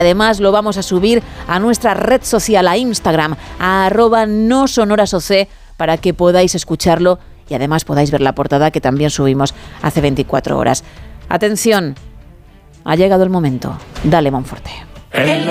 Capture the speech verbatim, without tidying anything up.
Además, lo vamos a subir a nuestra red social, a Instagram, a arroba no sonorasoc, para que podáis escucharlo y además podáis ver la portada que también subimos hace veinticuatro horas. Atención, ha llegado el momento. Dale, Monforte.